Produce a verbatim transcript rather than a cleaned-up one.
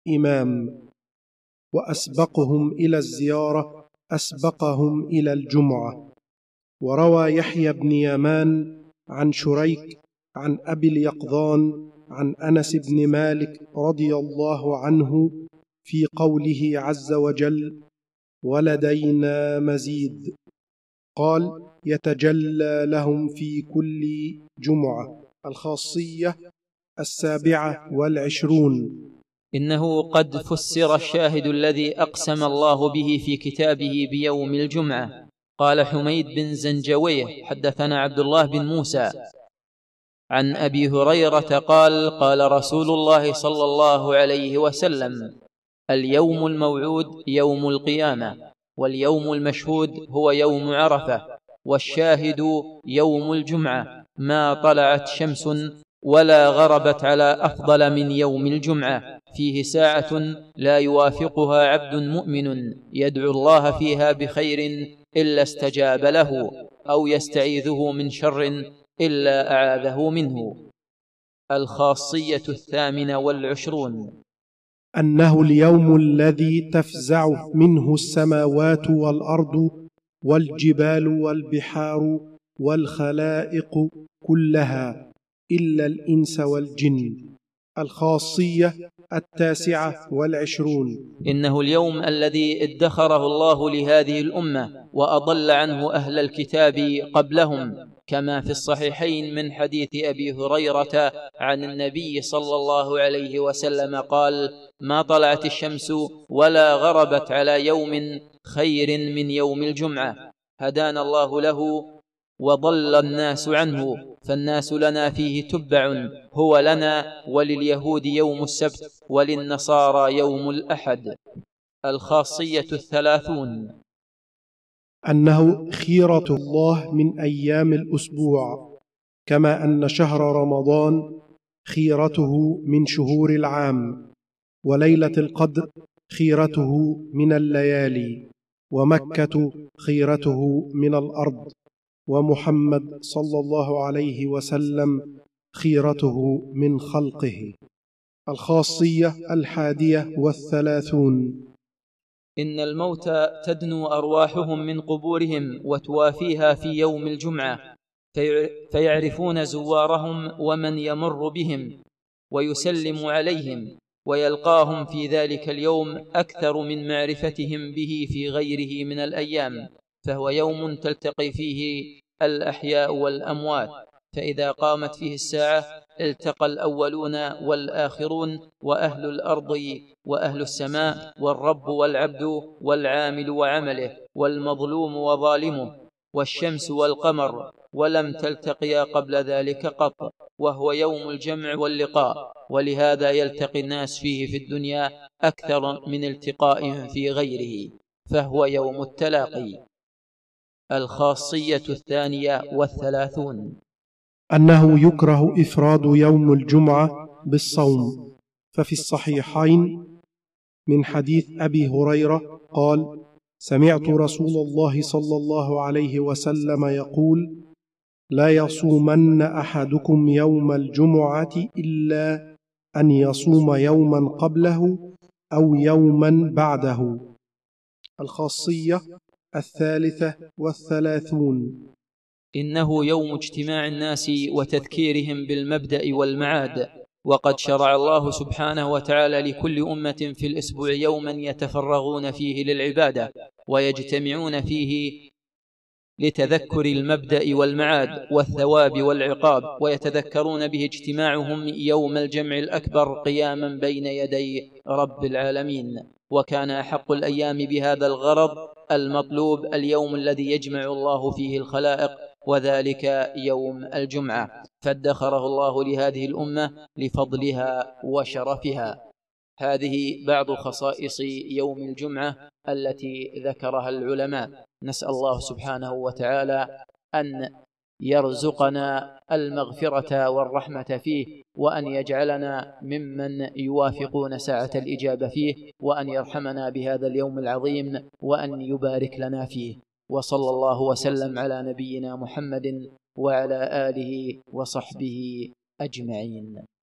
إمام، وأسبقهم إلى الزيارة أسبقهم إلى الجمعة. وروى يحيى بن يمان عن شريك عن أبي اليقظان عن أنس بن مالك رضي الله عنه في قوله عز وجل: ولدينا مزيد، قال: يتجلى لهم في كل جمعة. الخاصية السابعة والعشرون. إنه قد فسر الشاهد الذي أقسم الله به في كتابه بيوم الجمعة. قال حميد بن زنجويه: حدثنا عبد الله بن موسى عن أبي هريرة قال: قال رسول الله صلى الله عليه وسلم: اليوم الموعود يوم القيامة، واليوم المشهود هو يوم عرفة، والشاهد يوم الجمعة، ما طلعت شمس ولا غربت على أفضل من يوم الجمعة، فيه ساعة لا يوافقها عبد مؤمن يدعو الله فيها بخير إلا استجاب له، أو يستعيذه من شر إلا أعاذه منه. الخاصية الثامنة والعشرون. أنه اليوم الذي تفزع منه السماوات والأرض والجبال والبحار والخلائق كلها إلا الإنس والجن. الخاصية التاسعة والعشرون. إنه اليوم الذي ادخره الله لهذه الأمة وأضل عنه أهل الكتاب قبلهم، كما في الصحيحين من حديث أبي هريرة عن النبي صلى الله عليه وسلم قال: ما طلعت الشمس ولا غربت على يوم خير من يوم الجمعة هدانا الله له وضل الناس عنه، فالناس لنا فيه تبع، هو لنا ولليهود يوم السبت وللنصارى يوم الأحد. الخاصية الثلاثون. أنه خيرة الله من أيام الأسبوع، كما أن شهر رمضان خيرته من شهور العام، وليلة القدر خيرته من الليالي، ومكة خيرته من الأرض، ومحمد صلى الله عليه وسلم خيرته من خلقه. الخاصية الحادية والثلاثون. إن الموتى تدنو أرواحهم من قبورهم وتوافيها في يوم الجمعة، فيعرفون زوارهم ومن يمر بهم ويسلم عليهم، ويلقاهم في ذلك اليوم أكثر من معرفتهم به في غيره من الأيام، فهو يوم تلتقي فيه الأحياء والأموات، فإذا قامت فيه الساعة التقى الأولون والآخرون، وأهل الأرض وأهل السماء، والرب والعبد، والعامل وعمله، والمظلوم وظالمه، والشمس والقمر، ولم تلتقيا قبل ذلك قط، وهو يوم الجمع واللقاء، ولهذا يلتقي الناس فيه في الدنيا أكثر من التقائهم في غيره، فهو يوم التلاقي. الخاصية الثانية والثلاثون. أنه يكره إفراد يوم الجمعة بالصوم، ففي الصحيحين من حديث أبي هريرة قال: سمعت رسول الله صلى الله عليه وسلم يقول: لا يصومن أحدكم يوم الجمعة إلا أن يصوم يوما قبله أو يوما بعده. الخاصية الثالثة والثلاثون. إنه يوم اجتماع الناس وتذكيرهم بالمبدأ والمعاد، وقد شرع الله سبحانه وتعالى لكل أمة في الأسبوع يوما يتفرغون فيه للعبادة ويجتمعون فيه لتذكر المبدأ والمعاد والثواب والعقاب، ويتذكرون به اجتماعهم يوم الجمع الأكبر قياما بين يدي رب العالمين. وكان أحق الأيام بهذا الغرض المطلوب اليوم الذي يجمع الله فيه الخلائق، وذلك يوم الجمعة، فادخره الله لهذه الأمة لفضلها وشرفها. هذه بعض خصائص يوم الجمعة التي ذكرها العلماء. نسأل الله سبحانه وتعالى أن يرزقنا المغفرة والرحمة فيه، وأن يجعلنا ممن يوافقون ساعة الإجابة فيه، وأن يرحمنا بهذا اليوم العظيم، وأن يبارك لنا فيه. وصلى الله وسلم على نبينا محمد وعلى آله وصحبه أجمعين.